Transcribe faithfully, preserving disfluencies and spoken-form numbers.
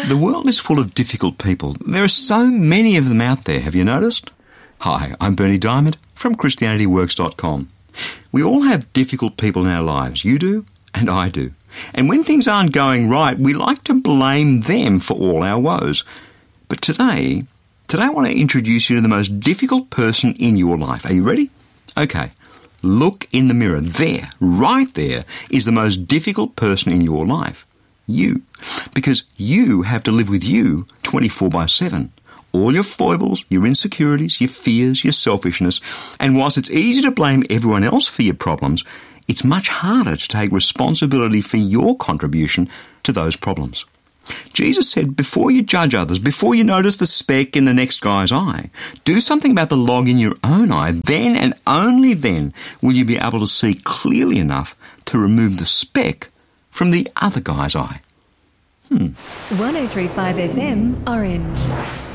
The world is full of difficult people. There are so many of them out there, have you noticed? Hi, I'm Bernie Diamond from Christianity Works dot com. We all have difficult people in our lives. You do, and I do. And when things aren't going right, we like to blame them for all our woes. But today, today I want to introduce you to the most difficult person in your life. Are you ready? Okay. Look in the mirror. There, right there, is the most difficult person in your life. You. Because you have to live with you twenty-four by seven. All your foibles, your insecurities, your fears, your selfishness. And whilst it's easy to blame everyone else for your problems, it's much harder to take responsibility for your contribution to those problems. Jesus said, before you judge others, before you notice the speck in the next guy's eye, do something about the log in your own eye. Then and only then will you be able to see clearly enough to remove the speck from the other guy's eye. Hmm. one oh three point five F M, Orange.